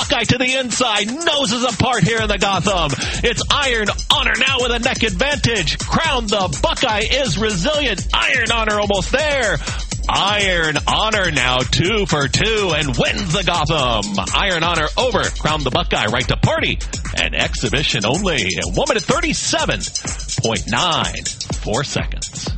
Buckeye to the inside, noses apart here in the Gotham. It's Iron Honor now with a neck advantage. Crown the Buckeye is resilient. Iron Honor almost there. Iron Honor now 2 for 2 and wins the Gotham. Iron Honor over. Crown the Buckeye right to party. And exhibition only. 1 minute 37.94 seconds.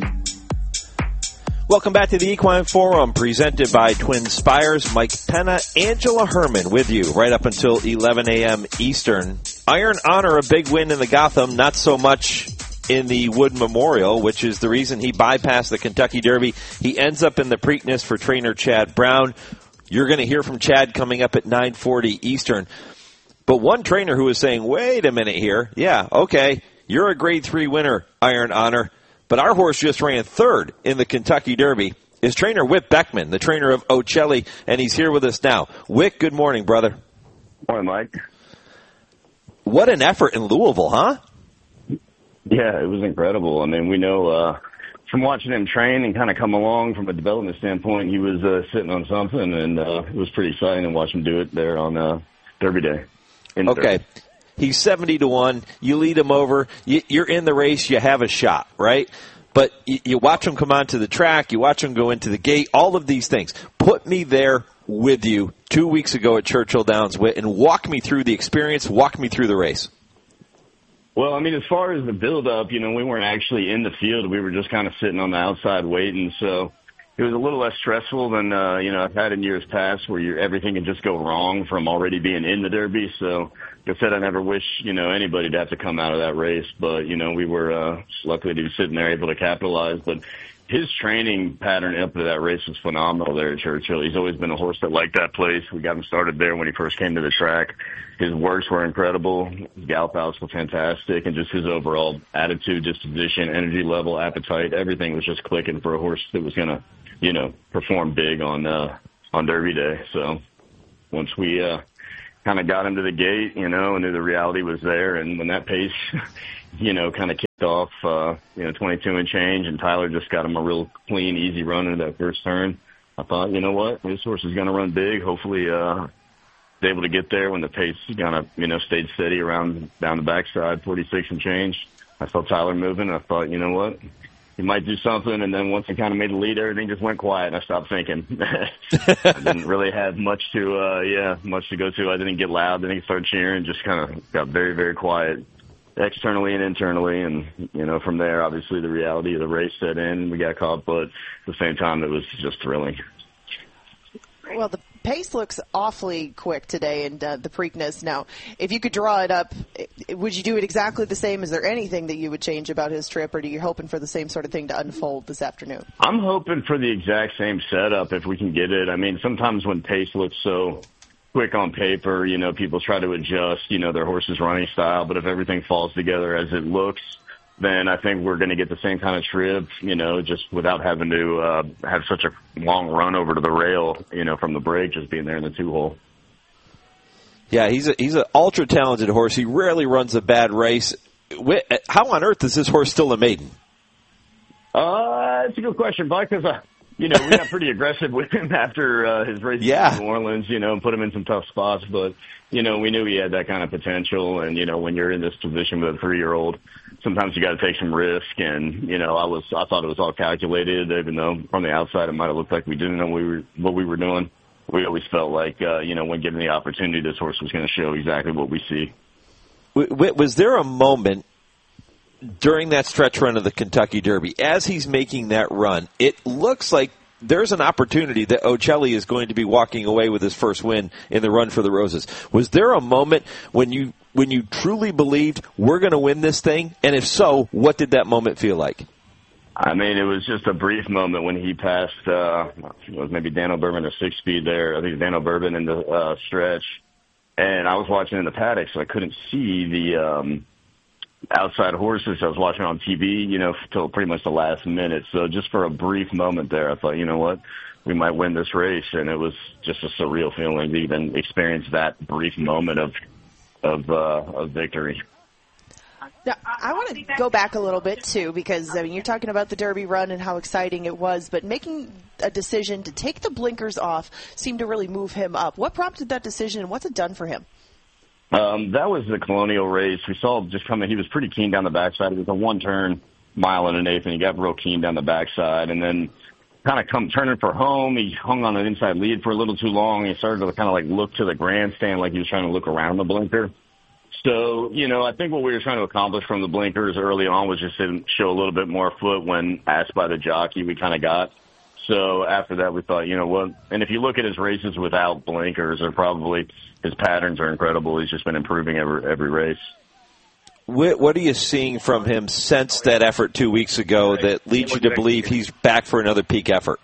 Welcome back to the Equine Forum, presented by Twin Spires. Mike Penna, Angela Herman with you right up until 11 a.m. Eastern. Iron Honor, a big win in the Gotham, not so much in the Wood Memorial, which is the reason he bypassed the Kentucky Derby. He ends up in the Preakness for trainer Chad Brown. You're going to hear from Chad coming up at 9:40 Eastern. But one trainer who was saying, wait a minute here. Yeah, okay, you're a Grade 3 winner, Iron Honor. But our horse just ran third in the Kentucky Derby. Is trainer Whit Beckman, the trainer of Ocelli, and he's here with us now. Whit, good morning, brother. Morning, Mike. What an effort in Louisville, huh? Yeah, it was incredible. I mean, we know from watching him train and kind of come along from a development standpoint, he was sitting on something, and it was pretty exciting to watch him do it there on Derby Day. Okay. He's 70-1. You lead him over. You're in the race. You have a shot, right? But you watch him come onto the track. You watch him go into the gate. All of these things. Put me there with you 2 weeks ago at Churchill Downs, Whit, and walk me through the experience. Walk me through the race. Well, I mean, as far as the build-up, we weren't actually in the field. We were just kind of sitting on the outside waiting. So it was a little less stressful than, I've had in years past where everything can just go wrong from already being in the Derby. So, like I said, I never wish, anybody to have to come out of that race. But, we were lucky to be sitting there able to capitalize. But his training pattern up to that race was phenomenal there at Churchill. He's always been a horse that liked that place. We got him started there when he first came to the track. His works were incredible. His gallop outs were fantastic. And just his overall attitude, disposition, energy level, appetite, everything was just clicking for a horse that was going to, perform big on Derby Day. So once we kind of got him to the gate, and knew the reality was there, and when that pace, kind of kicked off, 22 and change, and Tyler just got him a real clean, easy run into that first turn, I thought, you know what, this horse is going to run big. Hopefully, able to get there when the pace kind of, stayed steady around down the backside, 46 and change. I saw Tyler moving, and I thought, you know what, he might do something. And then once he kind of made the lead, everything just went quiet, and I stopped thinking. I didn't really have much to go to. I didn't get loud. Then he started cheering, just kind of got very, very quiet externally and internally. And, from there, obviously the reality of the race set in. We got caught, but at the same time, it was just thrilling. Well, the pace looks awfully quick today in the Preakness. Now, if you could draw it up, would you do it exactly the same? Is there anything that you would change about his trip, or are you hoping for the same sort of thing to unfold this afternoon? I'm hoping for the exact same setup if we can get it. I mean, sometimes when pace looks so quick on paper, people try to adjust, their horse's running style. But if everything falls together as it looks, then I think we're going to get the same kind of trip, just without having to have such a long run over to the rail, from the break, just being there in the 2-hole. Yeah, he's an ultra-talented horse. He rarely runs a bad race. How on earth is this horse still a maiden? It's a good question, Buck, because, we got pretty aggressive with him after his race in New Orleans, and put him in some tough spots. But, we knew he had that kind of potential. And, when you're in this position with a 3-year-old, sometimes you got to take some risk. And, I thought it was all calculated, even though from the outside it might have looked like we didn't know what we were doing. We always felt like, when given the opportunity, this horse was going to show exactly what we see. Was there a moment during that stretch run of the Kentucky Derby, as he's making that run, it looks like there's an opportunity that Ocelli is going to be walking away with his first win in the Run for the Roses? Was there a moment when you truly believed we're going to win this thing? And if so, what did that moment feel like? I mean, it was just a brief moment when he passed, it was maybe Dan O'Bourbon at 6-speed there. I think Dan O'Bourbon in the stretch. And I was watching in the paddock, so I couldn't see the outside horses. I was watching on TV, till pretty much the last minute. So just for a brief moment there, I thought, you know what, we might win this race. And it was just a surreal feeling to even experience that brief moment of victory. Now, I want to go back a little bit, too, because, I mean, you're talking about the Derby run and how exciting it was, but making a decision to take the blinkers off seemed to really move him up. What prompted that decision, and what's it done for him? That was the Colonial race. We saw him just coming. He was pretty keen down the backside. It was a one-turn, mile and an eighth, and he got real keen down the backside. And then kind of turning for home, he hung on an inside lead for a little too long. He started to kind of like look to the grandstand like he was trying to look around the blinker. So, I think what we were trying to accomplish from the blinkers early on was just to show a little bit more foot when asked by the jockey we kind of got. So after that, we thought, what? And if you look at his races without blinkers, his patterns are incredible. He's just been improving every race. What are you seeing from him since that effort 2 weeks ago that leads you to believe he's back for another peak effort?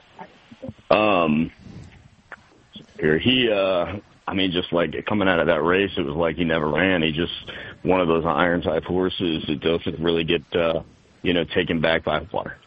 Just like coming out of that race, it was like he never ran. He just one of those iron type horses that doesn't really get, taken back by water.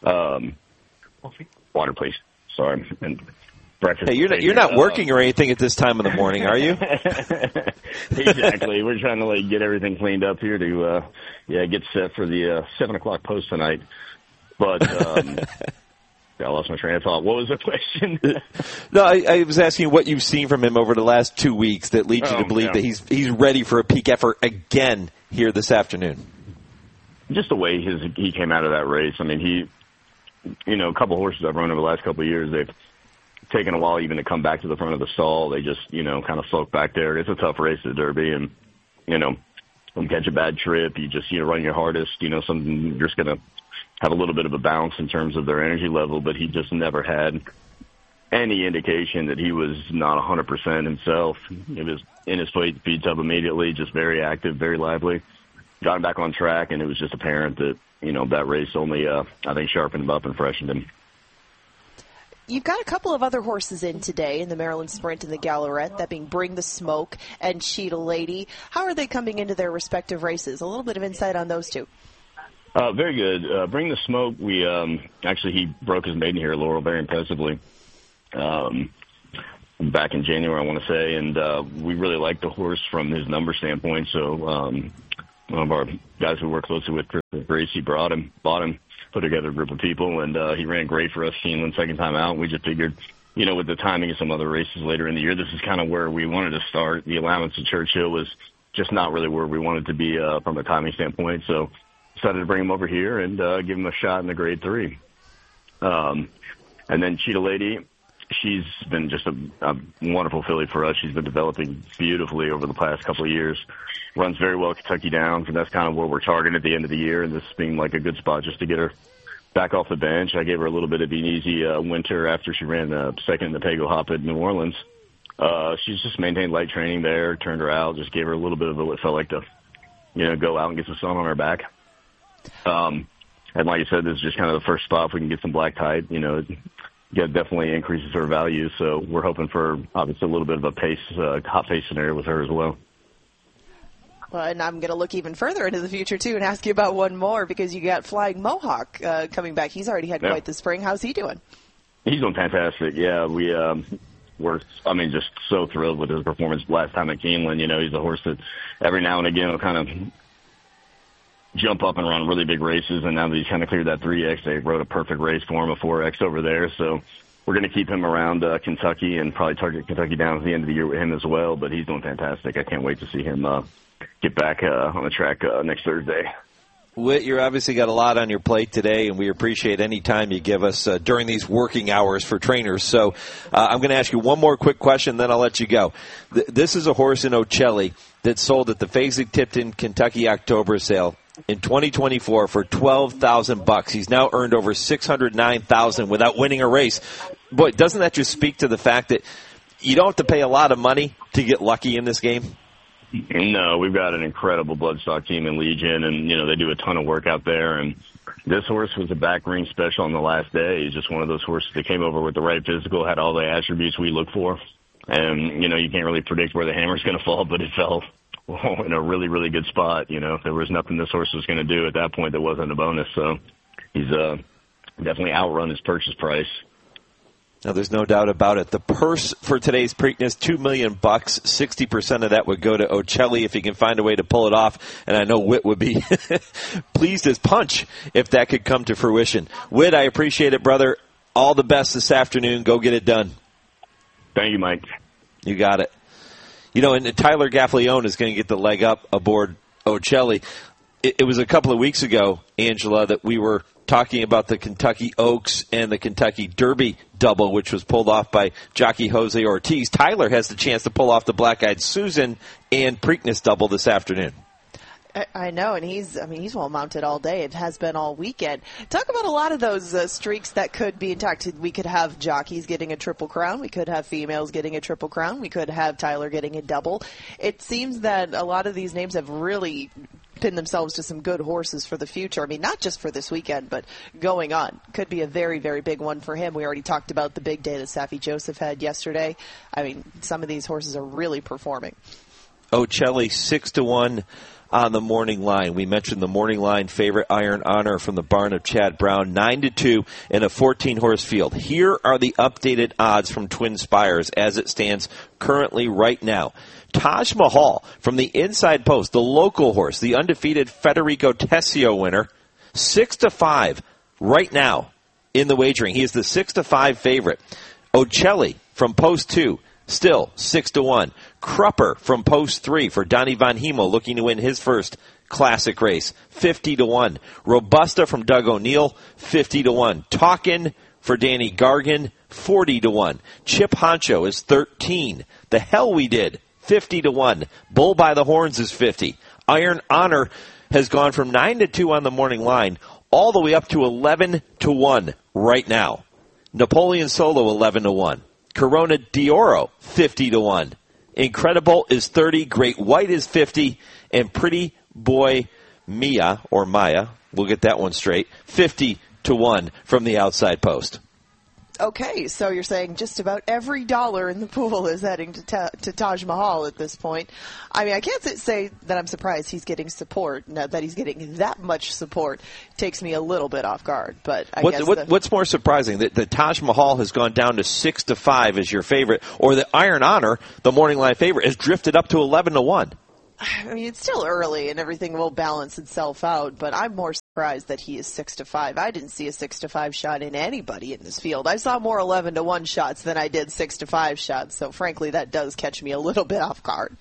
Water, please. Sorry. And breakfast. Hey, you're not working or anything at this time of the morning, are you? Exactly. We're trying to get everything cleaned up here to get set for the 7:00 post tonight. But I lost my train of thought. What was the question? No, I was asking what you've seen from him over the last 2 weeks that leads you to believe that he's ready for a peak effort again here this afternoon. Just the way he came out of that race. I mean, a couple horses I've run over the last couple of years, they've taken a while even to come back to the front of the stall. They just, kind of float back there. It's a tough race at Derby, and, don't catch a bad trip. You just, run your hardest. Something you're just going to have a little bit of a bounce in terms of their energy level, but he just never had any indication that he was not 100% himself. He was in his feed tub immediately, just very active, very lively. Got him back on track, and it was just apparent that, that race only, I think, sharpened him up and freshened him. You've got a couple of other horses in today in the Maryland Sprint and the Gallery, that being Bring the Smoke and Cheetah Lady. How are they coming into their respective races? A little bit of insight on those two. Very good. Bring the Smoke, he broke his maiden here, Laurel, very impressively, back in January, I want to say, and we really liked the horse from his number standpoint, so one of our guys we work closely with, Chris Gracie, bought him, put together a group of people, and he ran great for us, Keeneland, second time out. We just figured, with the timing of some other races later in the year, this is kind of where we wanted to start. The allowance at Churchill was just not really where we wanted to be from a timing standpoint, so decided to bring him over here and give him a shot in the grade 3. And then Cheetah Lady, she's been just a wonderful filly for us. She's been developing beautifully over the past couple of years. Runs very well at Kentucky Downs, and that's kind of where we're targeting at the end of the year, and this being like a good spot just to get her back off the bench. I gave her a little bit of an easy winter after she ran second in the Pago Hop at New Orleans. She's just maintained light training there, turned her out, just gave her a little bit of what felt like to, go out and get some sun on her back. And like I said, this is just kind of the first spot. If we can get some black type, definitely increases her value. So we're hoping for obviously a little bit of a hot pace scenario with her as well. Well, and I'm going to look even further into the future, too, and ask you about one more, because you got Flying Mohawk coming back. He's already had quite the spring. How's he doing? He's doing fantastic. Yeah, we're just so thrilled with his performance last time at Keeneland. He's a horse that every now and again will kind of jump up and run really big races, and now that he's kind of cleared that 3X, they wrote a perfect race for him, a 4X over there. So we're going to keep him around Kentucky and probably target Kentucky Downs at the end of the year with him as well, but he's doing fantastic. I can't wait to see him get back on the track next Thursday. Whit, you're obviously got a lot on your plate today, and we appreciate any time you give us during these working hours for trainers. So I'm going to ask you one more quick question, then I'll let you go. This is a horse in Ocelli that sold at the Fasig-Tipton Kentucky October sale in 2024 for $12,000. He's now earned over $609,000 without winning a race. Boy, doesn't that just speak to the fact that you don't have to pay a lot of money to get lucky in this game? No, we've got an incredible bloodstock team in Legion, and, they do a ton of work out there. And this horse was a back ring special on the last day. He's just one of those horses that came over with the right physical, had all the attributes we look for. And, you can't really predict where the hammer's going to fall, but it fell in a really, really good spot. There was nothing this horse was going to do at that point that wasn't a bonus. So he's definitely outrun his purchase price. No, there's no doubt about it. The purse for today's Preakness, $2 million. 60% of that would go to Ocelli if he can find a way to pull it off. And I know Whit would be pleased as punch if that could come to fruition. Whit, I appreciate it, brother. All the best this afternoon. Go get it done. Thank you, Mike. You got it. You know, and Tyler Gaffalione is going to get the leg up aboard Ocelli. It was a couple of weeks ago, Angela, that we were talking about the Kentucky Oaks and the Kentucky Derby double, which was pulled off by jockey Jose Ortiz. Tyler has the chance to pull off the Black-Eyed Susan and Preakness double this afternoon. I know, and he's well mounted all day. It has been all weekend. Talk about a lot of those streaks that could be intact. We could have jockeys getting a triple crown. We could have females getting a triple crown. We could have Tyler getting a double. It seems that a lot of these names have really pin themselves to some good horses for the future. I mean, not just for this weekend, but going on. Could be a very, very big one for him. We already talked about the big day that Saffie Joseph had yesterday. I mean, some of these horses are really performing. Ocelli 6-1 on the morning line. We mentioned the morning line favorite, Iron Honor, from the barn of Chad Brown, 9-2 in a 14-horse field. Here are the updated odds from Twin Spires as it stands currently right now. Taj Mahal from the inside post, the local horse, the undefeated Federico Tessio winner, 6-5 right now in the wagering. He is the 6-5 favorite. Ocelli from post 2, still 6-1. Crupper from post 3 for Donnie Von Hemo, looking to win his first classic race, 50-1. Robusta from Doug O'Neill, 50-1. Talkin' for Danny Gargan, 40-1. Chip Honcho is 13. The Hell We Did, 50-1. Bull by the Horns is 50. Iron Honor has gone from 9-2 on the morning line all the way up to 11-1 right now. Napoleon Solo, 11-1. Corona d'Oro, 50-1. Incredible is 30. Great White is 50. And Pretty Boy Mia, or Maya, we'll get that one straight, 50-1 from the outside post. Okay, so you're saying just about every dollar in the pool is heading to Taj Mahal at this point. I mean, I can't say that I'm surprised he's getting support. Now that he's getting that much support takes me a little bit off guard. But what's more surprising, that the Taj Mahal has gone down to 6-5 as your favorite, or the Iron Honor, the morning line favorite, has drifted up to 11-1? I mean, it's still early and everything will balance itself out, but I'm more surprised that he is 6-5. I didn't see a 6-5 shot in anybody in this field. I saw more 11-1 shots than I did 6-5 shots, so frankly, that does catch me a little bit off guard.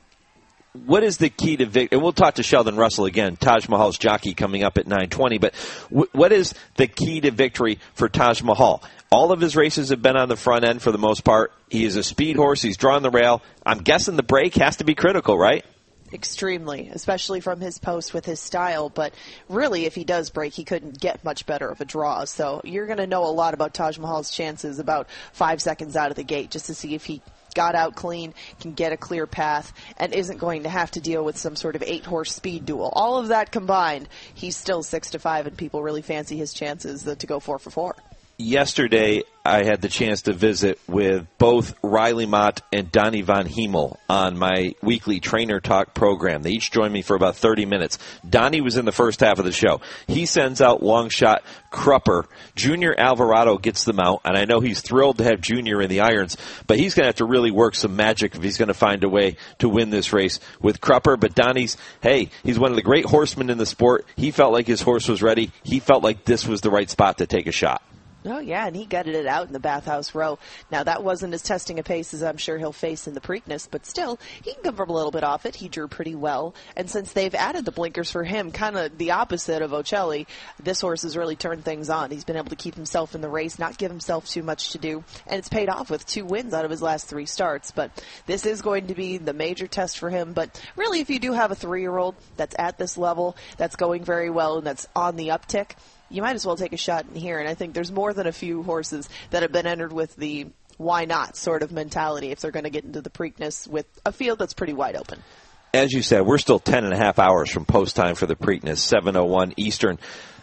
What is the key to victory? And we'll talk to Sheldon Russell again, Taj Mahal's jockey, coming up at 9:20, but what is the key to victory for Taj Mahal? All of his races have been on the front end for the most part. He is a speed horse. He's drawn the rail. I'm guessing the break has to be critical, right? Extremely, especially from his post with his style. But really, if he does break, he couldn't get much better of a draw. So you're going to know a lot about Taj Mahal's chances about 5 seconds out of the gate, just to see if he got out clean, can get a clear path, and isn't going to have to deal with some sort of 8-horse speed duel. All of that combined, he's still 6-5, and people really fancy his chances to go 4 for 4. Yesterday, I had the chance to visit with both Riley Mott and Donnie Von Hemel on my weekly Trainer Talk program. They each joined me for about 30 minutes. Donnie was in the first half of the show. He sends out long shot Crupper. Junior Alvarado gets them out, and I know he's thrilled to have Junior in the irons, but he's going to have to really work some magic if he's going to find a way to win this race with Crupper. But Donnie's, he's one of the great horsemen in the sport. He felt like his horse was ready. He felt like this was the right spot to take a shot. Oh, yeah, and he gutted it out in the Bathhouse Row. Now, that wasn't as testing a pace as I'm sure he'll face in the Preakness, but still, he can come from a little bit off it. He drew pretty well, and since they've added the blinkers for him, kind of the opposite of Ocelli, this horse has really turned things on. He's been able to keep himself in the race, not give himself too much to do, and it's paid off with 2 wins out of his last 3 starts. But this is going to be the major test for him. But really, if you do have a 3-year-old that's at this level, that's going very well, and that's on the uptick, you might as well take a shot in here. And I think there's more than a few horses that have been entered with the why not sort of mentality if they're going to get into the Preakness with a field that's pretty wide open. As you said, we're still 10 and a half hours from post time for the Preakness, 7:01 Eastern.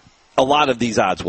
A lot of these odds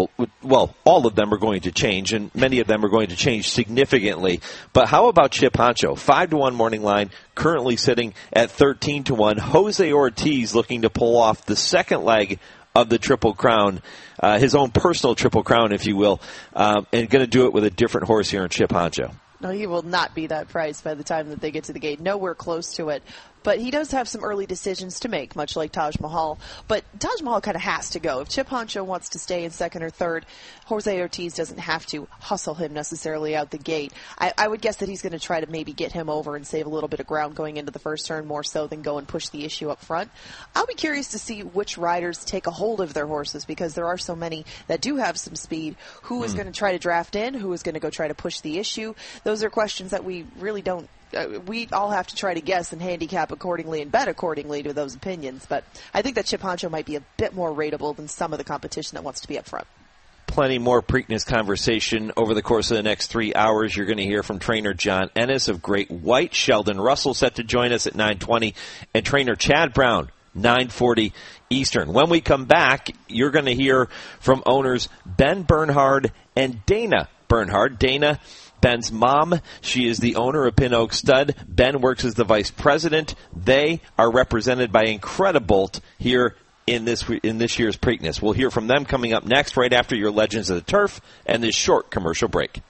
all of them are going to change, and many of them are going to change significantly. But how about Chip Honcho? 5-1 morning line, currently sitting at 13-1. Jose Ortiz looking to pull off the second leg of the Triple Crown, his own personal Triple Crown, if you will, and going to do it with a different horse here in Chip Honcho. No, he will not be that price by the time that they get to the gate. Nowhere close to it. But he does have some early decisions to make, much like Taj Mahal. But Taj Mahal kind of has to go. If Chip Honcho wants to stay in second or third, Jose Ortiz doesn't have to hustle him necessarily out the gate. I would guess that he's going to try to maybe get him over and save a little bit of ground going into the first turn, more so than go and push the issue up front. I'll be curious to see which riders take a hold of their horses, because there are so many that do have some speed. Who is going to try to draft in? Who is going to go try to push the issue? Those are questions that we really don't. We all have to try to guess and handicap accordingly and bet accordingly to those opinions. But I think that Chip Honcho might be a bit more rateable than some of the competition that wants to be up front. Plenty more Preakness conversation over the course of the next 3 hours. You're going to hear from trainer John Ennis of Great White, Sheldon Russell set to join us at 9:20, and trainer Chad Brown, 9:40 Eastern. When we come back, you're going to hear from owners Ben Bernhard and Dana Bernhard. Dana, Ben's mom. She is the owner of Pin Oak Stud. Ben works as the vice president. They are represented by Incredibolt here in this year's Preakness. We'll hear from them coming up next, right after your Legends of the Turf and this short commercial break.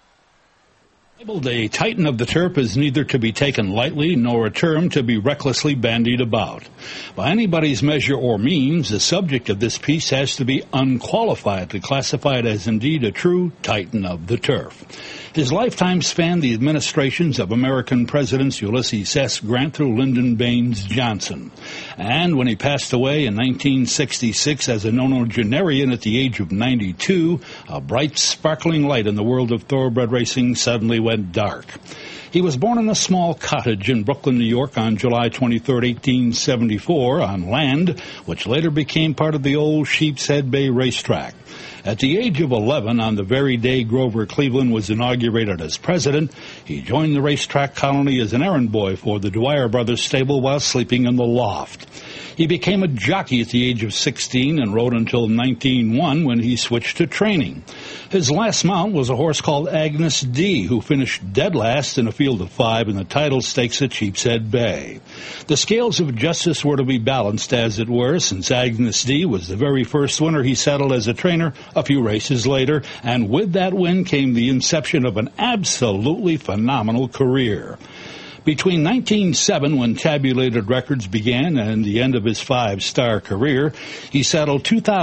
Labeled a Titan of the Turf is neither to be taken lightly nor a term to be recklessly bandied about. By anybody's measure or means, the subject of this piece has to be unqualified to classify it as indeed a true Titan of the Turf. His lifetime spanned the administrations of American Presidents Ulysses S. Grant through Lyndon Baines Johnson. And when he passed away in 1966 as a nonagenarian at the age of 92, a bright, sparkling light in the world of thoroughbred racing suddenly went dark. He was born in a small cottage in Brooklyn, New York on July 23, 1874, on land which later became part of the old Sheepshead Bay racetrack. At the age of 11, on the very day Grover Cleveland was inaugurated as president, he joined the racetrack colony as an errand boy for the Dwyer Brothers stable while sleeping in the loft. He became a jockey at the age of 16 and rode until 1901 when he switched to training. His last mount was a horse called Agnes D, who finished dead last in a field of 5 in the title stakes at Sheepshead Bay. The scales of justice were to be balanced, as it were, since Agnes D was the very first winner he settled as a trainer a few races later, and with that win came the inception of an absolutely phenomenal career. Between 1907, when tabulated records began, and the end of his 5-star career, he saddled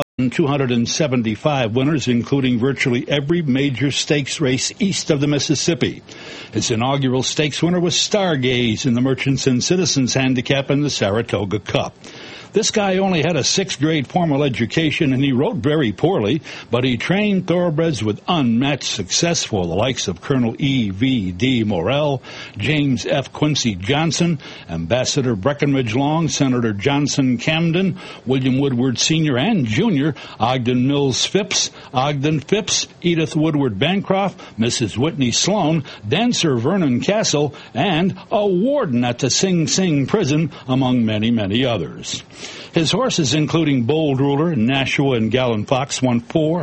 2,275 winners, including virtually every major stakes race east of the Mississippi. His inaugural stakes winner was Stargaze in the Merchants and Citizens Handicap in the Saratoga Cup. This guy only had a 6th grade formal education, and he wrote very poorly, but he trained thoroughbreds with unmatched success for the likes of Colonel E.V.D. Morrell, James F. Quincy Johnson, Ambassador Breckinridge Long, Senator Johnson Camden, William Woodward Sr. and Jr., Ogden Mills Phipps, Ogden Phipps, Edith Woodward Bancroft, Mrs. Whitney Sloan, dancer Vernon Castle, and a warden at the Sing Sing prison, among many, many others. His horses, including Bold Ruler, Nashua, and Gallon Fox, won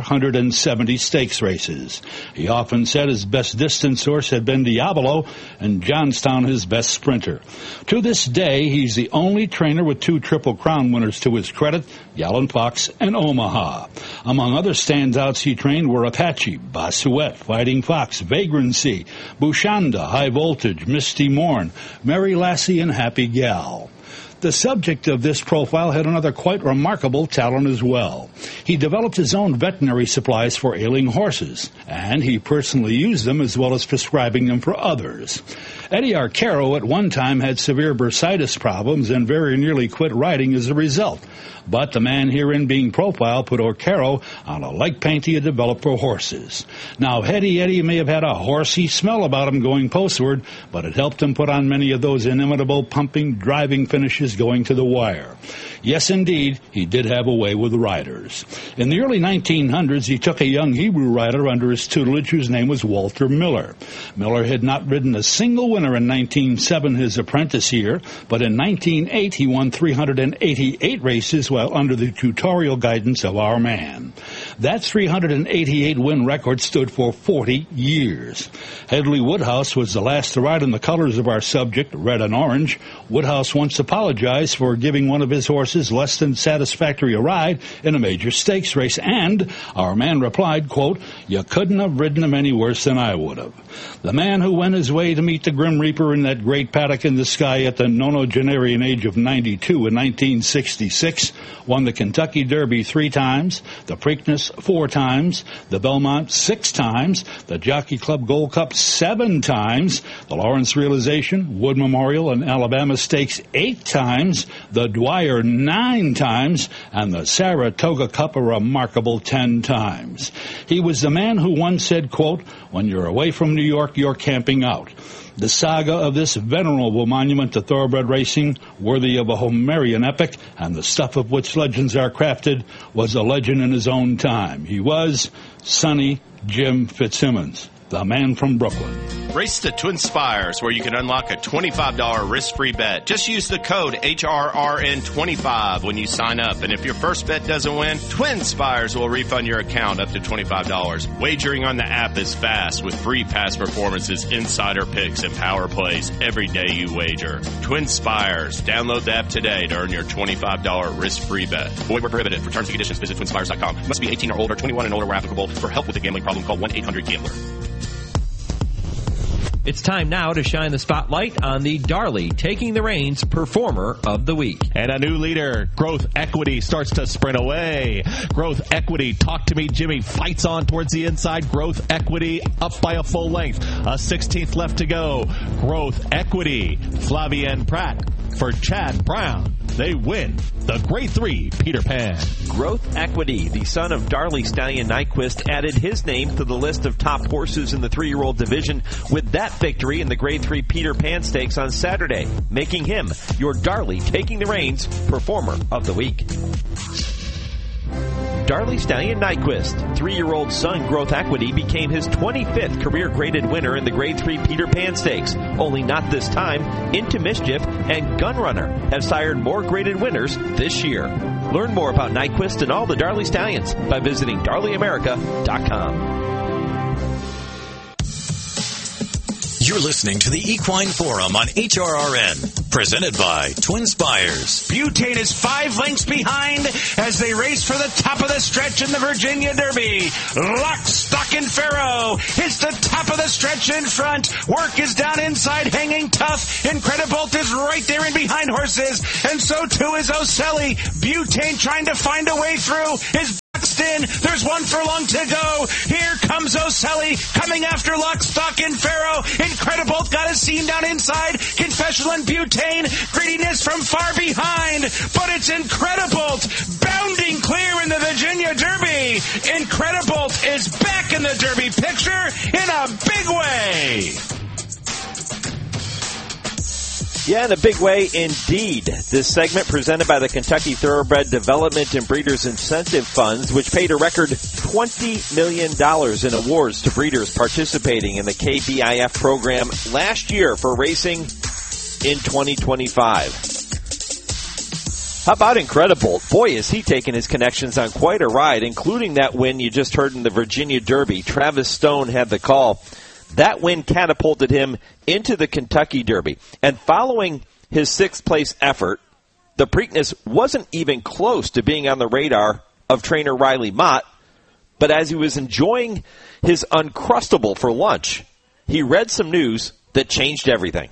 470 stakes races. He often said his best distance horse had been Diablo, and Johnstown his best sprinter. To this day, he's the only trainer with 2 Triple Crown winners to his credit, Gallon Fox and Omaha. Among other standouts he trained were Apache, Bossuet, Fighting Fox, Vagrancy, Bushanda, High Voltage, Misty Morn, Mary Lassie, and Happy Gal. The subject of this profile had another quite remarkable talent as well. He developed his own veterinary supplies for ailing horses, and he personally used them as well as prescribing them for others. Eddie Arcaro at one time had severe bursitis problems and very nearly quit riding as a result. But the man herein being profiled put Arcaro on a leg paint he had developed for horses. Now, Eddie may have had a horsey smell about him going postward, but it helped him put on many of those inimitable pumping, driving finishes going to the wire. Yes, indeed, he did have a way with riders. In the early 1900s, he took a young Hebrew rider under his tutelage whose name was Walter Miller. Miller had not ridden a single winner in 1907, his apprentice year, but in 1908 he won 388 races while under the tutorial guidance of our man. That 388-win record stood for 40 years. Headley Woodhouse was the last to ride in the colors of our subject, red and orange. Woodhouse once apologized for giving one of his horses less than satisfactory a ride in a major stakes race, and our man replied, quote, "You couldn't have ridden him any worse than I would have." The man who went his way to meet the Grim Reaper in that great paddock in the sky at the nonagenarian age of 92 in 1966 won the Kentucky Derby 3 times, the Preakness 4 times, the Belmont 6 times, the Jockey Club Gold Cup 7 times, the Lawrence Realization, Wood Memorial, and Alabama Stakes 8 times, the Dwyer 9 times, and the Saratoga Cup a remarkable 10 times. He was the man who once said, quote, "When you're away from New York, you're camping out." The saga of this venerable monument to thoroughbred racing, worthy of a Homerian epic, and the stuff of which legends are crafted, was a legend in his own time. He was Sonny Jim Fitzsimmons, the man from Brooklyn. Race to Twin Spires, where you can unlock a $25 risk-free bet. Just use the code HRRN25 when you sign up. And if your first bet doesn't win, Twin Spires will refund your account up to $25. Wagering on the app is fast with free past performances, insider picks, and power plays every day you wager. Twin Spires. Download the app today to earn your $25 risk-free bet. Void where prohibited. For terms and conditions, visit twinspires.com. Must be 18 or older, 21 and older where applicable. For help with a gambling problem, call 1-800-GAMBLER. It's time now to shine the spotlight on the Darley Taking the Reins Performer of the Week. And a new leader, Growth Equity, starts to sprint away. Growth Equity, Talk to Me Jimmy, fights on towards the inside. Growth Equity up by a full length. A 16th left to go. Growth Equity, Flavien Prat for Chad Brown. They win the Grade 3 Peter Pan. Growth Equity, the son of Darley Stallion Nyquist, added his name to the list of top horses in the 3-year-old division with that victory in the Grade 3 Peter Pan Stakes on Saturday, making him your Darley Taking the Reins Performer of the Week. Darley Stallion Nyquist, 3-year-old son Growth Equity, became his 25th career graded winner in the Grade 3 Peter Pan Stakes. Only not this time, Into Mischief and Gunrunner have sired more graded winners this year. Learn more about Nyquist and all the Darley Stallions by visiting DarleyAmerica.com. You're listening to the Equine Forum on HRRN, presented by Twin Spires. Butane is 5 lengths behind as they race for the top of the stretch in the Virginia Derby. Lock, Stock, and Pharaoh is the top of the stretch in front. Work is down inside, hanging tough. Incredibolt is right there in behind horses, and so too is Oselli. Butane trying to find a way through is in. There's 1 furlong to go. Here comes Oselli coming after Lock, Stock, and Pharaoh. Incredibolt got a seam down inside. Confessional and Butane. Greediness from far behind. But it's Incredibolt bounding clear in the Virginia Derby. Incredibolt is back in the Derby picture in a big way. Yeah, in a big way indeed. This segment presented by the Kentucky Thoroughbred Development and Breeders Incentive Funds, which paid a record $20 million in awards to breeders participating in the KBIF program last year for racing in 2025. How about Incredibolt? Boy, is he taking his connections on quite a ride, including that win you just heard in the Virginia Derby. Travis Stone had the call. That win catapulted him into the Kentucky Derby. And following his 6th place effort, the Preakness wasn't even close to being on the radar of trainer Riley Mott. But as he was enjoying his Uncrustable for lunch, he read some news that changed everything.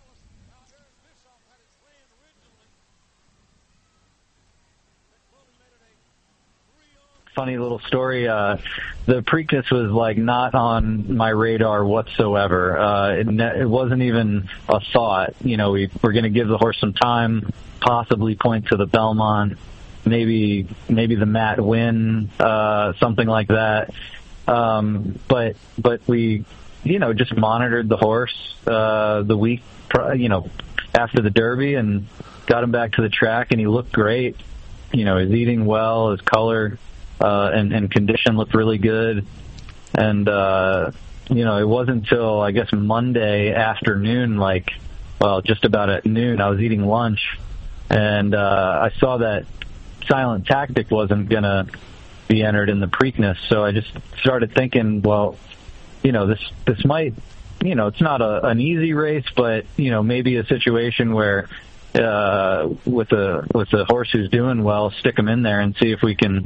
Funny little story. The Preakness was like not on my radar whatsoever. It wasn't even a thought. You know, we're going to give the horse some time, possibly point to the Belmont, maybe the Matt win, something like that. But we, just monitored the horse the week, after the Derby and got him back to the track, and he looked great. He's eating well, his color and condition looked really good. And, it wasn't until, I guess, Monday afternoon, just about at noon, I was eating lunch, and I saw that Silent Tactic wasn't going to be entered in the Preakness. So I just started thinking, well, this might, it's not an easy race, but maybe a situation where with a horse who's doing well, stick him in there and see if we can,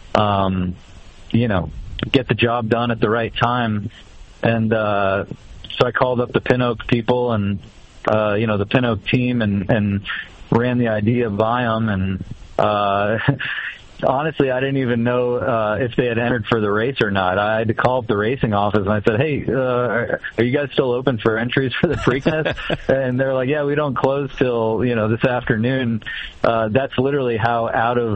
get the job done at the right time. And so I called up the Pin Oak people and the Pin Oak team and ran the idea by them. And honestly, I didn't even know if they had entered for the race or not. I had to call up the racing office and I said, "Hey, are you guys still open for entries for the Preakness?" And they're like, "Yeah, we don't close till this afternoon." That's literally how out of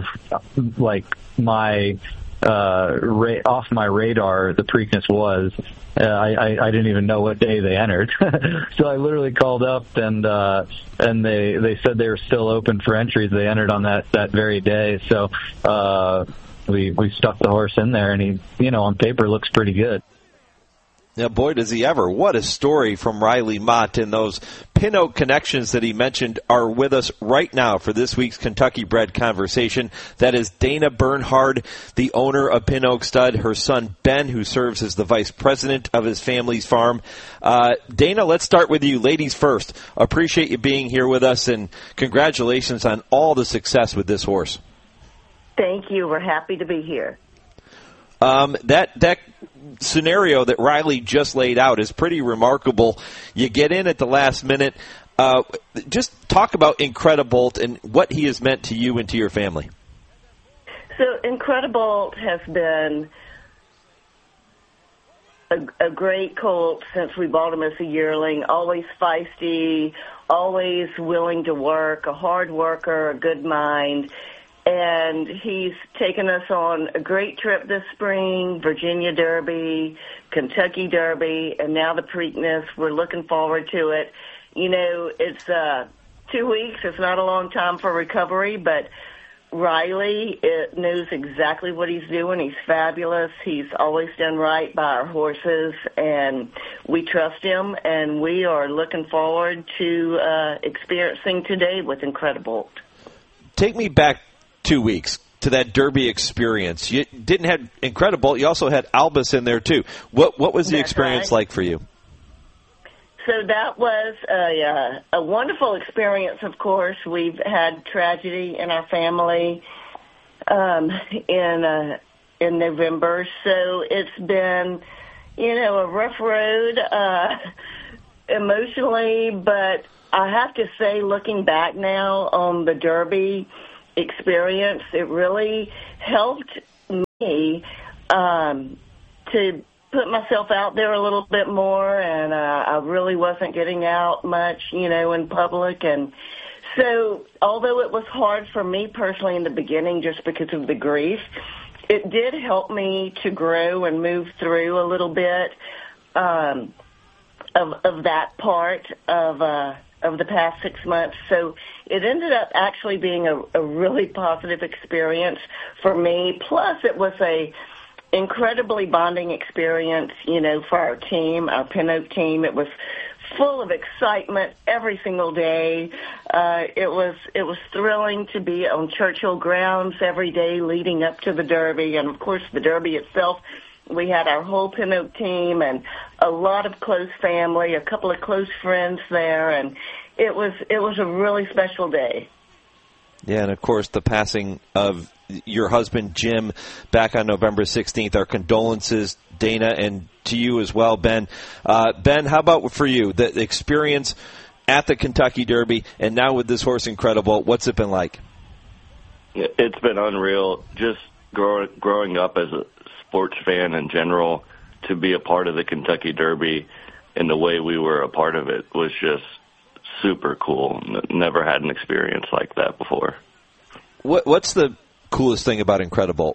my off my radar the Preakness was. I didn't even know what day they entered. So I literally called up and they said they were still open for entries. They entered on that very day. So we stuck the horse in there, and he, on paper looks pretty good. Now, boy, does he ever. What a story from Riley Mott, and those Pin Oak connections that he mentioned are with us right now for this week's Kentucky Bred Conversation. That is Dana Bernhard, the owner of Pin Oak Stud, her son Ben, who serves as the vice president of his family's farm. Dana, let's start with you. Ladies first. Appreciate you being here with us, and congratulations on all the success with this horse. Thank you. We're happy to be here. That scenario that Riley just laid out is pretty remarkable. You get in at the last minute. Just talk about Incredibolt and what he has meant to you and to your family. So Incredibolt has been a great colt since we bought him as a yearling. Always feisty, always willing to work, a hard worker, a good mind. And he's taken us on a great trip this spring, Virginia Derby, Kentucky Derby, and now the Preakness. We're looking forward to it. It's 2 weeks. It's not a long time for recovery, but Riley knows exactly what he's doing. He's fabulous. He's always done right by our horses, and we trust him, and we are looking forward to experiencing today with Incredibolt. Take me back 2 weeks to that Derby experience. You didn't have Incredibolt. You also had Albus in there, too. What was the experience like for you? So that was a wonderful experience, of course. We've had tragedy in our family in November. So it's been, a rough road emotionally. But I have to say, looking back now on the Derby experience, it really helped me to put myself out there a little bit more, and I really wasn't getting out much, in public. And so although it was hard for me personally in the beginning just because of the grief, it did help me to grow and move through a little bit of that part of the past 6 months. So it ended up actually being a really positive experience for me. Plus, it was a incredibly bonding experience, for our team, our Pin Oak team. It was full of excitement every single day. It was thrilling to be on Churchill grounds every day leading up to the Derby. And, of course, the Derby itself, we had our whole Pin Oak team and a lot of close family, a couple of close friends there, and it was a really special day. Yeah, and of course the passing of your husband Jim back on November 16th. Our condolences, Dana, and to you as well, Ben. Ben, how about for you, the experience at the Kentucky Derby and now with this horse Incredibolt? What's it been like? It's been unreal. Just growing up as a sports fan in general, to be a part of the Kentucky Derby and the way we were a part of it was just super cool. Never had an experience like that before. What's the coolest thing about Incredibolt?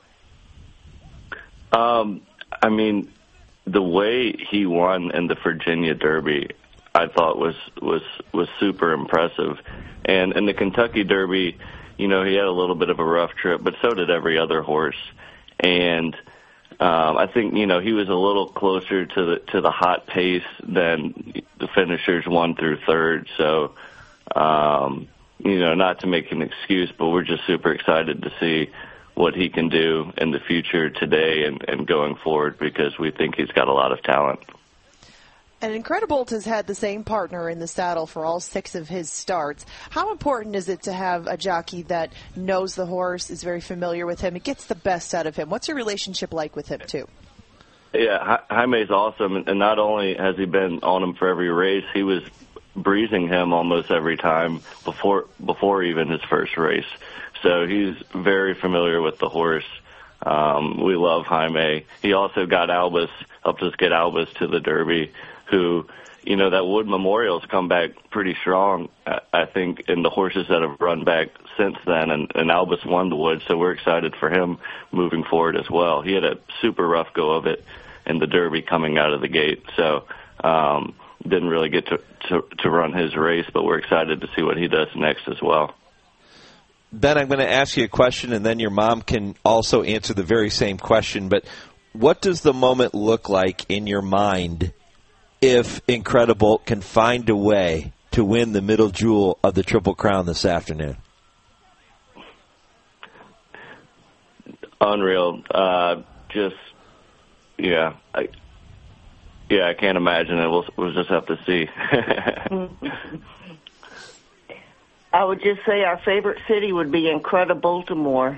I mean, the way he won in the Virginia Derby, I thought was super impressive. And in the Kentucky Derby, he had a little bit of a rough trip, but so did every other horse. And I think he was a little closer to the hot pace than the finishers 1 through 3rd. So, not to make an excuse, but we're just super excited to see what he can do in the future today and going forward, because we think he's got a lot of talent. And Incredibolt has had the same partner in the saddle for all 6 of his starts. How important is it to have a jockey that knows the horse, is very familiar with him, and gets the best out of him? What's your relationship like with him, too? Yeah, Jaime's awesome, and not only has he been on him for every race, he was breezing him almost every time before even his first race. So he's very familiar with the horse. We love Jaime. He also got Albus, helped us get Albus to the Derby, who, you know, that Wood Memorial's come back pretty strong, I think, in the horses that have run back since then, and Albus won the Wood, so we're excited for him moving forward as well. He had a super rough go of it in the Derby coming out of the gate, so didn't really get to run his race, but we're excited to see what he does next as well. Ben, I'm going to ask you a question, and then your mom can also answer the very same question, but what does the moment look like in your mind if Incredibolt can find a way to win the middle jewel of the Triple Crown this afternoon? Unreal. I can't imagine it. We'll just have to see. I would just say our favorite city would be Incredibaltimore.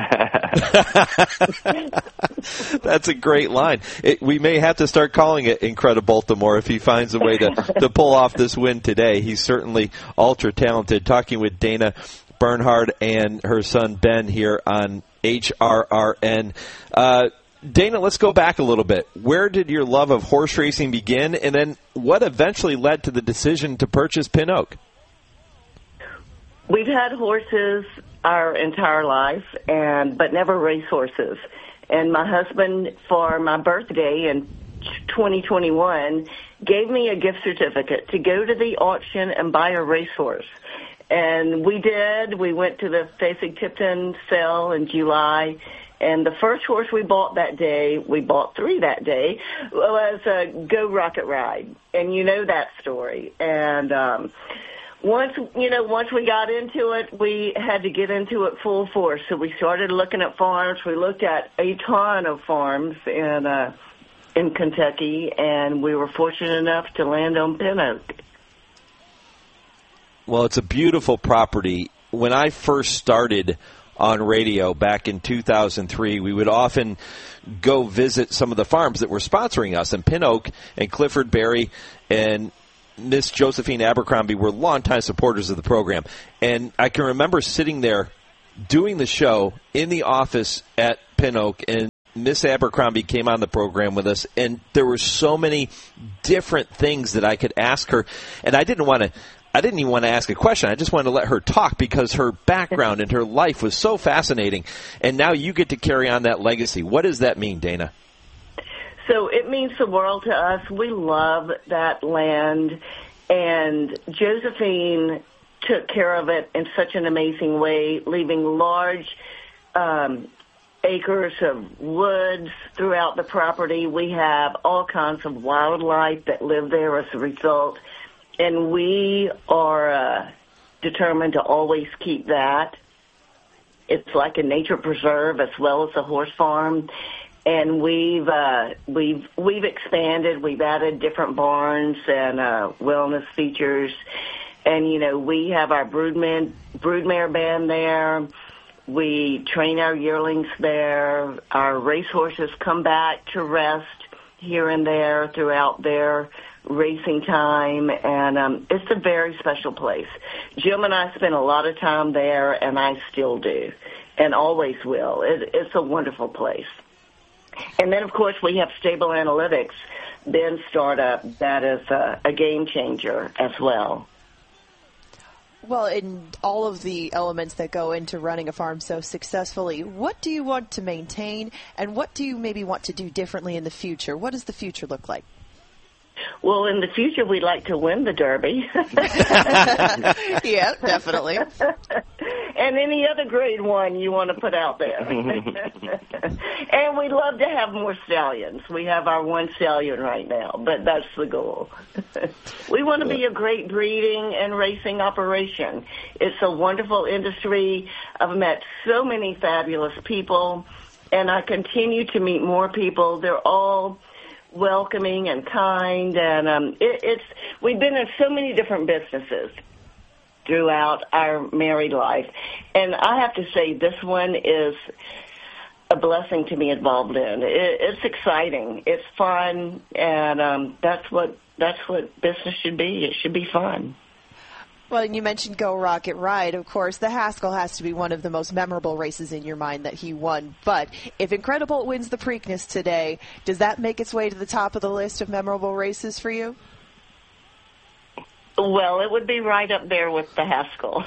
That's a great line. We may have to start calling it Incredibaltimore if he finds a way to pull off this win today. He's certainly ultra talented. Talking with Dana Bernhard and her son Ben here on HRRN. Dana, let's go back a little bit. Where did your love of horse racing begin, and then what eventually led to the decision to purchase Pin Oak? We've had horses our entire life, but never race horses. And my husband, for my birthday in 2021, gave me a gift certificate to go to the auction and buy a racehorse. And we did. We went to the Fasig-Tipton sale in July. And the first horse we bought that day, we bought 3 that day, was a Go Rocket Ride. And you know that story. And once we got into it, we had to get into it full force. So we started looking at farms. We looked at a ton of farms in Kentucky, and we were fortunate enough to land on Pin Oak. Well, it's a beautiful property. When I first started on radio back in 2003, we would often go visit some of the farms that were sponsoring us, and Pin Oak and Clifford Berry and Miss Josephine Abercrombie were longtime supporters of the program. And I can remember sitting there doing the show in the office at Pin Oak, and Miss Abercrombie came on the program with us, and there were so many different things that I could ask her, and I didn't even want to ask a question. I just wanted to let her talk because her background and her life was so fascinating. And now you get to carry on that legacy. What does that mean, Dana? So it means the world to us. We love that land, and Josephine took care of it in such an amazing way, leaving large acres of woods throughout the property. We have all kinds of wildlife that live there as a result, and we are determined to always keep that. It's like a nature preserve as well as a horse farm. And we've expanded. We've added different barns and wellness features. And, you know, we have our broodmare band there. We train our yearlings there. Our racehorses come back to rest here and there throughout their racing time. And it's a very special place. Jim and I spend a lot of time there, and I still do and always will. It's a wonderful place. And then, of course, we have Stable Analytics, Ben's startup, that is a game changer as well. Well, in all of the elements that go into running a farm so successfully, what do you want to maintain, and what do you maybe want to do differently in the future? What does the future look like? Well, in the future, we'd like to win the Derby. Yeah, definitely. and any other grade 1 you want to put out there. And we'd love to have more stallions. We have our 1 stallion right now, but that's the goal. We want to be a great breeding and racing operation. It's a wonderful industry. I've met so many fabulous people, and I continue to meet more people. They're all welcoming and kind, and we've been in so many different businesses throughout our married life, and I have to say this one is a blessing to be involved in. It's exciting, it's fun, and that's what business should be. It should be fun. Well, and you mentioned Go Rocket Ride. Of course, the Haskell has to be one of the most memorable races in your mind that he won. But if Incredibolt wins the Preakness today, does that make its way to the top of the list of memorable races for you? Well, it would be right up there with the Haskell.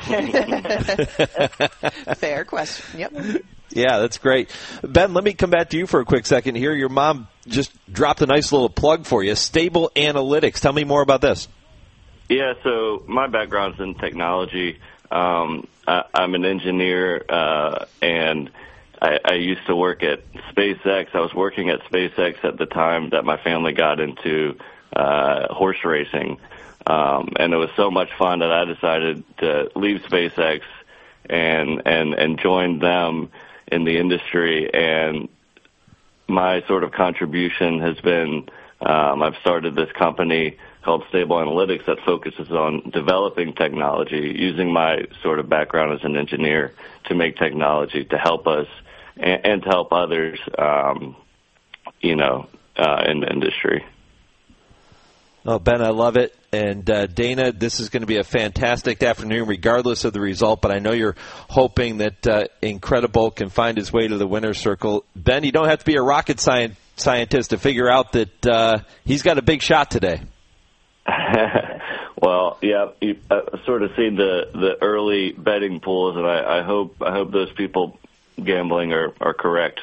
Fair question. Yep. Yeah, that's great. Ben, let me come back to you for a quick second here. Your mom just dropped a nice little plug for you, Stable Analytics. Tell me more about this. Yeah, so my background's in technology. I'm an engineer, and I used to work at SpaceX. I was working at SpaceX at the time that my family got into horse racing. And it was so much fun that I decided to leave SpaceX and join them in the industry. And my sort of contribution has been I've started this company called Stable Analytics that focuses on developing technology, using my sort of background as an engineer to make technology to help us and to help others, in the industry. Oh, Ben, I love it. And Dana, this is going to be a fantastic afternoon regardless of the result, but I know you're hoping that Incredibolt can find his way to the winner's circle. Ben, you don't have to be a rocket scientist to figure out that he's got a big shot today. Well, yeah, I've sort of seen the early betting pools, and I hope those people gambling are correct.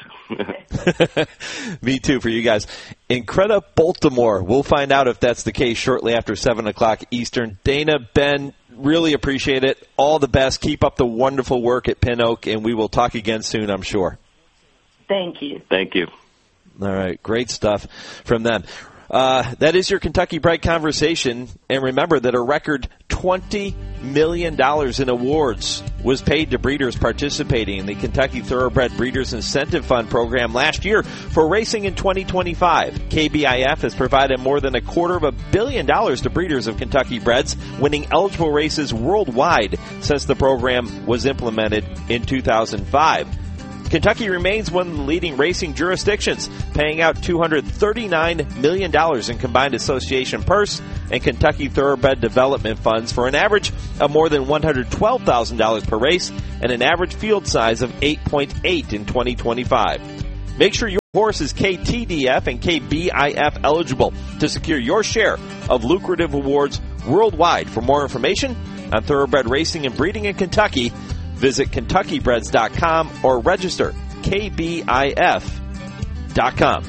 Me too, for you guys. Incrediboltimore. We'll find out if that's the case shortly after 7 o'clock Eastern. Dana, Ben, really appreciate it. All the best. Keep up the wonderful work at Pin Oak, and we will talk again soon, I'm sure. Thank you. Thank you. All right, great stuff from them. That is your Kentucky Bred Conversation. And remember that a record $20 million in awards was paid to breeders participating in the Kentucky Thoroughbred Breeders Incentive Fund program last year for racing in 2025. KBIF has provided more than $250 million to breeders of Kentucky breds, winning eligible races worldwide since the program was implemented in 2005. Kentucky remains one of the leading racing jurisdictions, paying out $239 million in combined association purse and Kentucky Thoroughbred development funds for an average of more than $112,000 per race and an average field size of 8.8 in 2025. Make sure your horse is KTDF and KBIF eligible to secure your share of lucrative awards worldwide. For more information on thoroughbred racing and breeding in Kentucky, visit KentuckyBreds.com or register KBIF.com.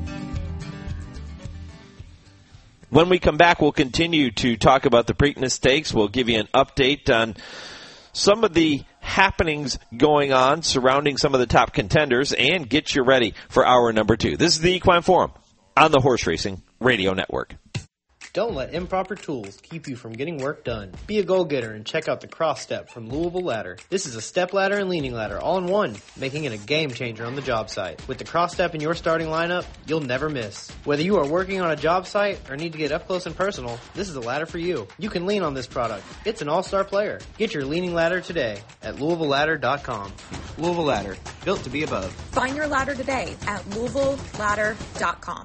When we come back, we'll continue to talk about the Preakness Stakes. We'll give you an update on some of the happenings going on surrounding some of the top contenders and get you ready for hour number 2. This is the Equine Forum on the Horse Racing Radio Network. Don't let improper tools keep you from getting work done. Be a go-getter and check out the Cross Step from Louisville Ladder. This is a step ladder and leaning ladder all in one, making it a game changer on the job site. With the Cross Step in your starting lineup, you'll never miss. Whether you are working on a job site or need to get up close and personal, this is a ladder for you. You can lean on this product. It's an all-star player. Get your leaning ladder today at LouisvilleLadder.com. Louisville Ladder, built to be above. Find your ladder today at LouisvilleLadder.com.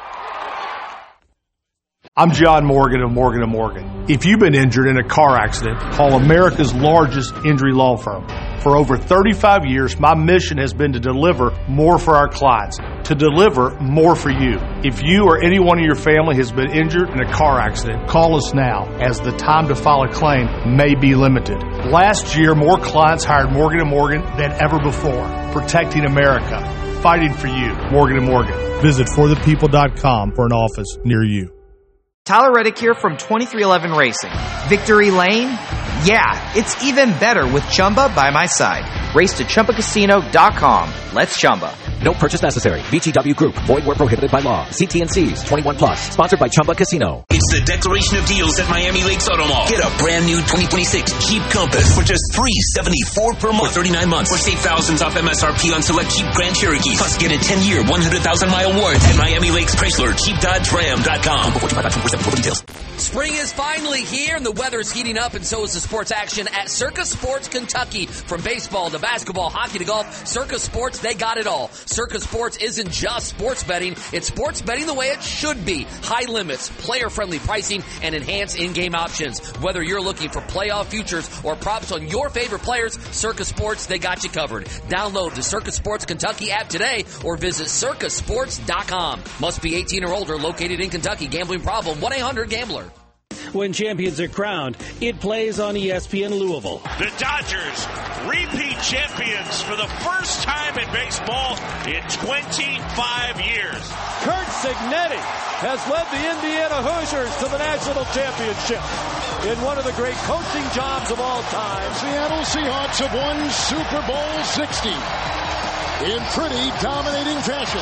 I'm John Morgan of Morgan & Morgan. If you've been injured in a car accident, call America's largest injury law firm. For over 35 years, my mission has been to deliver more for our clients, to deliver more for you. If you or anyone in your family has been injured in a car accident, call us now, as the time to file a claim may be limited. Last year, more clients hired Morgan & Morgan than ever before, protecting America, fighting for you. Morgan & Morgan. Visit forthepeople.com for an office near you. Tyler Reddick here from 2311 Racing. Victory Lane? Yeah, it's even better with Chumba by my side. Race to ChumbaCasino.com. Let's Chumba. No purchase necessary. VGW Group. Void where prohibited by law. See T&Cs. 21 plus. Sponsored by Chumba Casino. It's the Declaration of Deals at Miami Lakes Auto Mall. Get a brand new 2026 Jeep Compass for just $374 per month for 39 months. Or save thousands off MSRP on select Jeep Grand Cherokee. Plus get a 10-year, 100,000-mile warranty at Miami Lakes Chrysler. JeepDodgeRam.com. For details. Spring is finally here, and the weather's heating up, and so is the sports action at Circus Sports Kentucky. From baseball to basketball, hockey to golf, Circus Sports, they got it all. Circus Sports isn't just sports betting, it's sports betting the way it should be. High limits, player-friendly pricing, and enhanced in-game options. Whether you're looking for playoff futures or props on your favorite players, Circus Sports, they got you covered. Download the Circus Sports Kentucky app today or visit circusports.com. Must be 18 or older, located in Kentucky. Gambling problem, 1-800-GAMBLER. When champions are crowned, it plays on ESPN Louisville. The Dodgers, repeat champions for the first time in baseball in 25 years. Curt Cignetti has led the Indiana Hoosiers to the national championship in one of the great coaching jobs of all time. Seattle Seahawks have won Super Bowl 60 in pretty dominating fashion.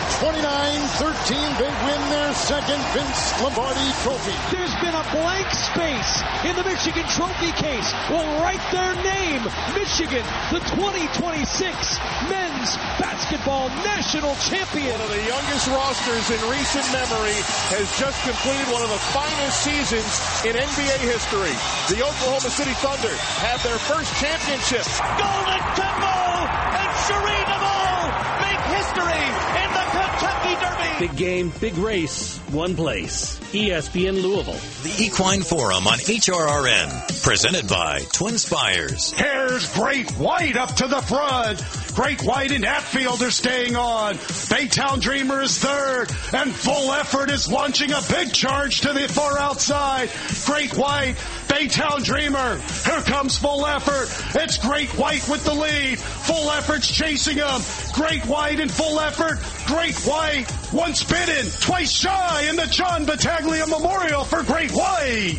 29-13, they win their second Vince Lombardi trophy. There's been a blank space in the Michigan trophy case. Will write their name, Michigan, the 2026 men's basketball national champion. One of the youngest rosters in recent memory has just completed one of the finest seasons in NBA history. The Oklahoma City Thunder have their first championship. Golden Temple and Sheree Deval make history in the Kentucky Derby. Big game, big race, one place. ESPN Louisville. The Equine Forum on HRRN. Presented by Twin Spires. Here's Great White up to the front. Great White and Hatfield are staying on. Baytown Dreamer is third. And Full Effort is launching a big charge to the far outside. Great White, Baytown Dreamer. Here comes Full Effort. It's Great White with the lead. Full Effort's chasing him. Great White and Full Effort. Great White, once bitten, twice shy in the John Battaglia Memorial for Great White.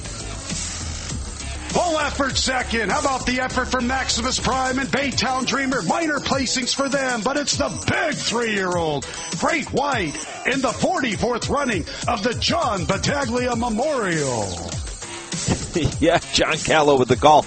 Full Effort second. How about the effort from Maximus Prime and Baytown Dreamer? Minor placings for them, but it's the big 3-year-old Great White in the 44th running of the John Battaglia Memorial. Yeah, John Callow with the call.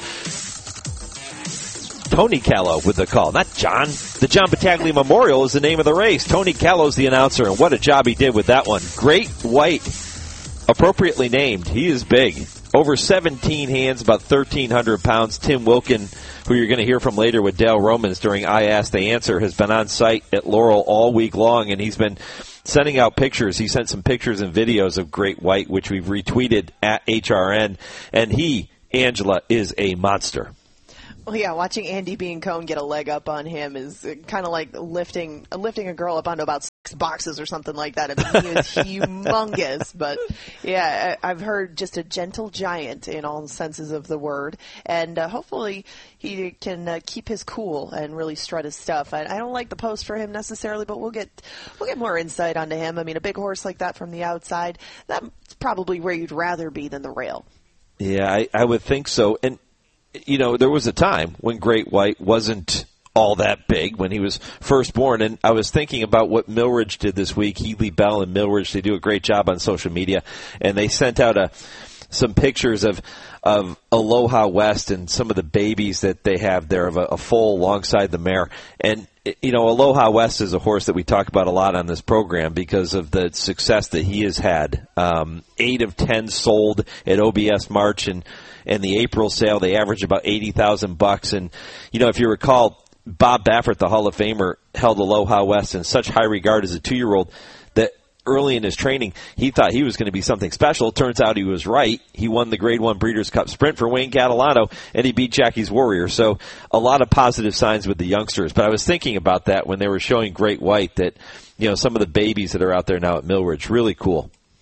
Tony Callow with the call, not John. The John Battaglia Memorial is the name of the race. Tony Callow's the announcer, and what a job he did with that one. Great White, appropriately named. He is big. Over 17 hands, about 1,300 pounds. Tim Wilkin, who you're going to hear from later with Dale Romans during I Ask the Answer, has been on site at Laurel all week long, and he's been sending out pictures. He sent some pictures and videos of Great White, which we've retweeted at HRN, and he, Angela, is a monster. Well, yeah, watching Andy Biancone get a leg up on him is kind of like lifting a girl up onto about 6 boxes or something like that. I mean, he is humongous, but yeah, I've heard just a gentle giant in all senses of the word, and hopefully he can keep his cool and really strut his stuff. I don't like the post for him necessarily, but we'll get more insight onto him. I mean, a big horse like that from the outside, that's probably where you'd rather be than the rail. Yeah, I would think so, and you know, there was a time when Great White wasn't all that big when he was first born, and I was thinking about what Millridge did this week. Healy Bell and Millridge, they do a great job on social media, and they sent out some pictures of Aloha West and some of the babies that they have there of a foal alongside the mare. And, you know, Aloha West is a horse that we talk about a lot on this program because of the success that he has had. 8 of 10 sold at OBS March, and the April sale, they average about $80,000. And, you know, if you recall, Bob Baffert, the Hall of Famer, held Aloha West in such high regard as a 2-year-old that early in his training, he thought he was going to be something special. Turns out he was right. He won the Grade 1 Breeders' Cup Sprint for Wayne Catalano, and he beat Jackie's Warrior. So a lot of positive signs with the youngsters. But I was thinking about that when they were showing Great White, that, you know, some of the babies that are out there now at Millridge, really cool.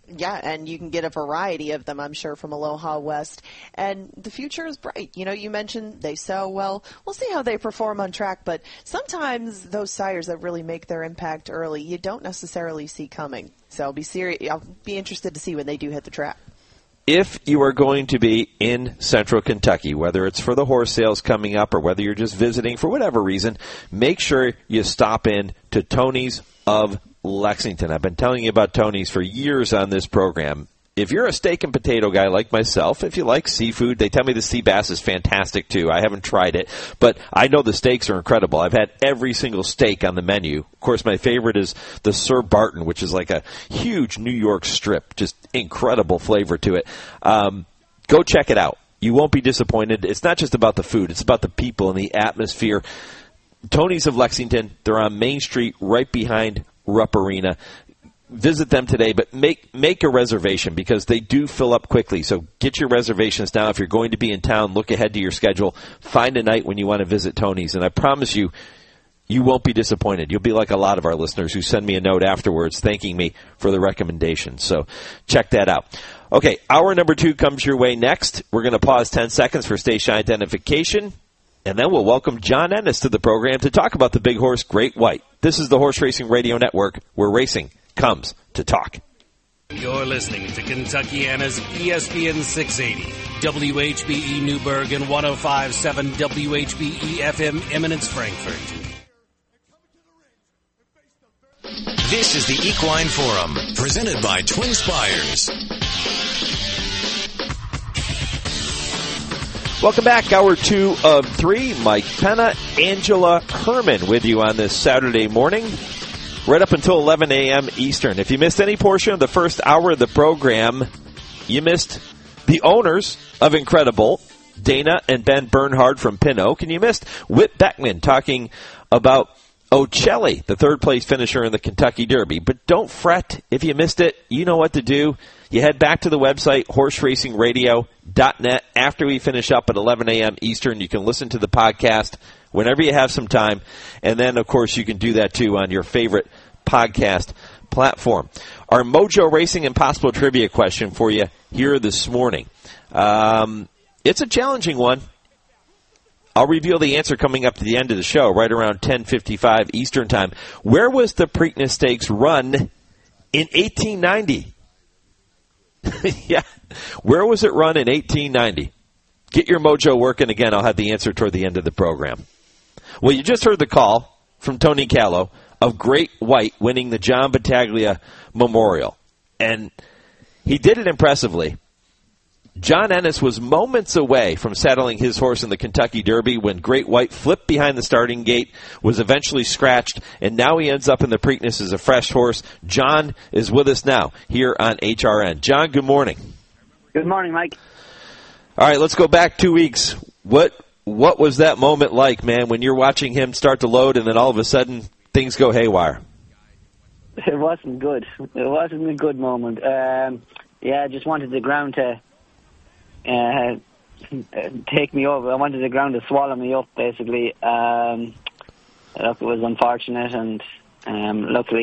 Yeah, and you can get a variety of them, I'm sure, from Aloha West. And the future is bright. You know, you mentioned they sell well. We'll see how they perform on track, but sometimes those sires that really make their impact early, you don't necessarily see coming. So I'll be interested to see when they do hit the track. If you are going to be in Central Kentucky, whether it's for the horse sales coming up or whether you're just visiting for whatever reason, make sure you stop in to Tony's of Lexington. I've been telling you about Tony's for years on this program. If you're a steak and potato guy like myself, if you like seafood, they tell me the sea bass is fantastic too. I haven't tried it, but I know the steaks are incredible. I've had every single steak on the menu. Of course, my favorite is the Sir Barton, which is like a huge New York strip. Just incredible flavor to it. Go check it out. You won't be disappointed. It's not just about the food. It's about the people and the atmosphere. Tony's of Lexington, they're on Main Street right behind Rupp Arena. Visit them today, but make a reservation because they do fill up quickly. So get your reservations now. If you're going to be in town, look ahead to your schedule. Find a night when you want to visit Tony's, and I promise you, you won't be disappointed. You'll be like a lot of our listeners who send me a note afterwards thanking me for the recommendation. So check that out. Okay, hour number 2 comes your way next. We're going to pause 10 seconds for station identification. And then we'll welcome John Ennis to the program to talk about the big horse, Great White. This is the Horse Racing Radio Network, where racing comes to talk. You're listening to Kentuckiana's ESPN 680, WHBE Newburgh, and 105.7 WHBE FM Eminence, Frankfort. This is the Equine Forum, presented by Twin Spires. Welcome back. Hour 2 of 3. Mike Penna, Angela Herman with you on this Saturday morning, right up until 11 a.m. Eastern. If you missed any portion of the first hour of the program, you missed the owners of Incredible, Dana and Ben Bernhard from Pin Oak, and you missed Whit Beckman talking about Ocelli, the third-place finisher in the Kentucky Derby. But don't fret if you missed it. You know what to do. You head back to the website, horseracingradio.net. After we finish up at 11 a.m. Eastern, you can listen to the podcast whenever you have some time. And then, of course, you can do that, too, on your favorite podcast platform. Our Mojo Racing Impossible Trivia question for you here this morning. It's a challenging one. I'll reveal the answer coming up to the end of the show, right around 10:55 Eastern Time. Where was the Preakness Stakes run in 1890? Yeah, where was it run in 1890? Get your mojo working. Again, I'll have the answer toward the end of the program. Well, you just heard the call from Tony Callow of Great White winning the John Battaglia Memorial. And he did it impressively. John Ennis was moments away from saddling his horse in the Kentucky Derby when Great White flipped behind the starting gate, was eventually scratched, and now he ends up in the Preakness as a fresh horse. John is with us now here on HRN. John, good morning. Good morning, Mike. All right, let's go back 2 weeks. What was that moment like, man, when you're watching him start to load and then all of a sudden things go haywire? It wasn't good. It wasn't a good moment. I just wanted the ground to take me over. I wanted the ground to swallow me up, basically. Look, it was unfortunate, and luckily